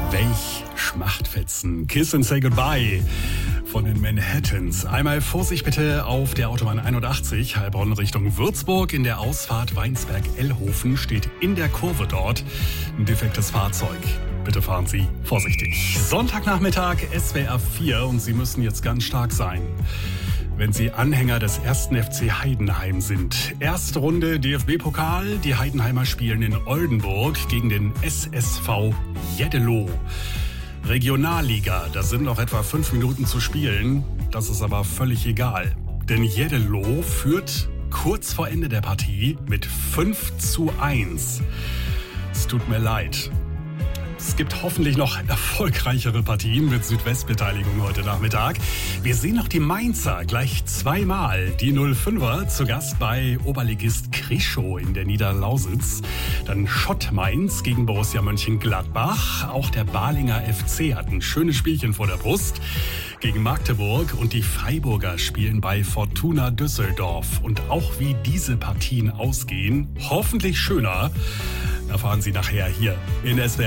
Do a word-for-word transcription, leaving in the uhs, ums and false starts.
Welch Schmachtfetzen. Kiss and Say Goodbye von den Manhattans. Einmal Vorsicht bitte auf der Autobahn einundachtzig, Heilbronn Richtung Würzburg. In der Ausfahrt Weinsberg-Ellhofen steht in der Kurve dort ein defektes Fahrzeug. Bitte fahren Sie vorsichtig. Sonntagnachmittag, S W R vier, und Sie müssen jetzt ganz stark sein, wenn Sie Anhänger des ersten F C Heidenheim sind. Erste Runde D F B-Pokal. Die Heidenheimer spielen in Oldenburg gegen den S S V Jeddelo. Regionalliga, da sind noch etwa fünf Minuten zu spielen. Das ist aber völlig egal. Denn Jeddelo führt kurz vor Ende der Partie mit fünf zu eins. Es tut mir leid. Es gibt hoffentlich noch erfolgreichere Partien mit Südwestbeteiligung heute Nachmittag. Wir sehen noch die Mainzer gleich zweimal. Die null fünfer zu Gast bei Oberligist Krischow in der Niederlausitz. Dann Schott Mainz gegen Borussia Mönchengladbach. Auch der Balinger F C hat ein schönes Spielchen vor der Brust gegen Magdeburg. Und die Freiburger spielen bei Fortuna Düsseldorf. Und auch wie diese Partien ausgehen, hoffentlich schöner, erfahren Sie nachher hier in S W R